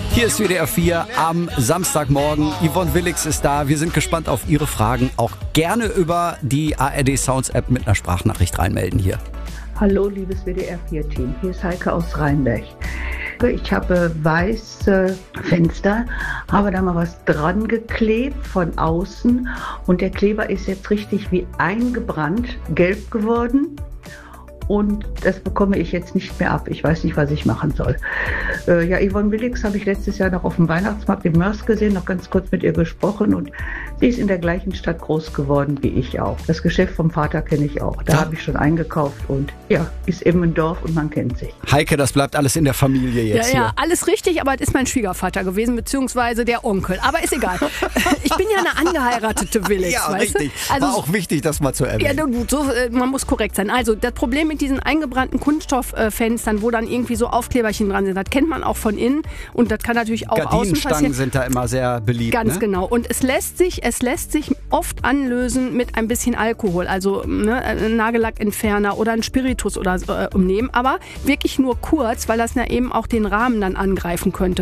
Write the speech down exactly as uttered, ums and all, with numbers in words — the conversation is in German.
Hier ist W D R vier am Samstagmorgen. Yvonne Willix ist da. Wir sind gespannt auf Ihre Fragen. Auch gerne über die A R D Sounds App mit einer Sprachnachricht reinmelden hier. Hallo, liebes W D R vier Team. Hier ist Heike aus Rheinberg. Ich habe weiße Fenster, habe da mal was dran geklebt von außen und der Kleber ist jetzt richtig wie eingebrannt, gelb geworden. Und das bekomme ich jetzt nicht mehr ab. Ich weiß nicht, was ich machen soll. Äh, ja, Yvonne Willix habe ich letztes Jahr noch auf dem Weihnachtsmarkt in Mörs gesehen, noch ganz kurz mit ihr gesprochen. Und sie ist in der gleichen Stadt groß geworden wie ich auch. Das Geschäft vom Vater kenne ich auch. Da ja. habe ich schon eingekauft und ja, ist eben ein Dorf und man kennt sich. Heike, das bleibt alles in der Familie jetzt Ja, ja, hier. alles richtig, aber es ist mein Schwiegervater gewesen, beziehungsweise der Onkel. Aber ist egal. Ich bin ja eine angeheiratete Willix, Ja, weißt richtig. du? Also, war auch wichtig, das mal zu erwähnen. Ja, gut, so, man muss korrekt sein. Also das Problem mit diesen eingebrannten Kunststofffenstern, wo dann irgendwie so Aufkleberchen dran sind, das kennt man auch von innen und das kann natürlich auch außen Gardinenstangen passieren. sind da immer sehr beliebt. Ganz ne? genau. Und es lässt sich, es lässt sich oft anlösen mit ein bisschen Alkohol, also ne, ein Nagellackentferner oder ein Spiritus oder so, äh, umnehmen, aber wirklich nur kurz, weil das ja eben auch den Rahmen dann angreifen könnte.